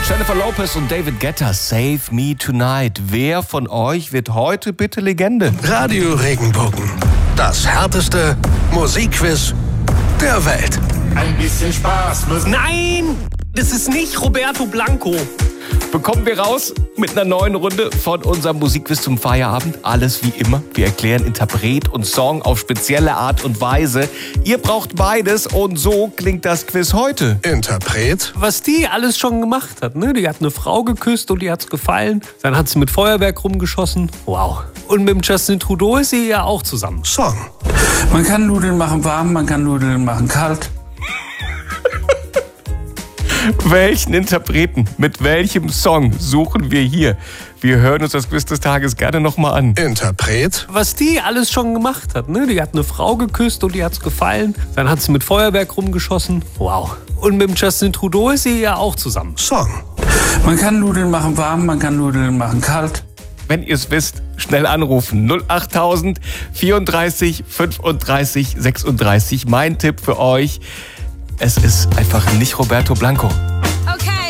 Jennifer Lopez und David Guetta, Save Me Tonight. Wer von euch wird heute bitte Legende? Radio Regenbogen. Das härteste Musikquiz der Welt. Ein bisschen Spaß muss... Nein, das ist nicht Roberto Blanco. Bekommen wir raus mit einer neuen Runde von unserem Musikquiz zum Feierabend. Alles wie immer. Wir erklären Interpret und Song auf spezielle Art und Weise. Ihr braucht beides und so klingt das Quiz heute. Interpret. Was die alles schon gemacht hat, ne? Die hat eine Frau geküsst und die hat's gefallen. Dann hat sie mit Feuerwerk rumgeschossen. Wow. Und mit dem Justin Trudeau ist sie ja auch zusammen. Song. Man kann Nudeln machen warm, man kann Nudeln machen kalt. Welchen Interpreten, mit welchem Song suchen wir hier? Wir hören uns das Quiz des Tages gerne nochmal an. Interpret. Was die alles schon gemacht hat, ne? Die hat eine Frau geküsst und die hat's gefallen. Dann hat sie mit Feuerwerk rumgeschossen. Wow. Und mit dem Justin Trudeau ist sie ja auch zusammen. Song. Man kann Nudeln machen warm, man kann Nudeln machen kalt. Wenn ihr es wisst, schnell anrufen. 08000 34 35 36. Mein Tipp für euch: es ist einfach nicht Roberto Blanco.